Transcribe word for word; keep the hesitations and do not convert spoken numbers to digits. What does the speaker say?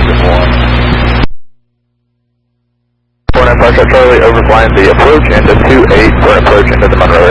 four nine five Charlie, overflying the approach into two eight for an approach into the Monroe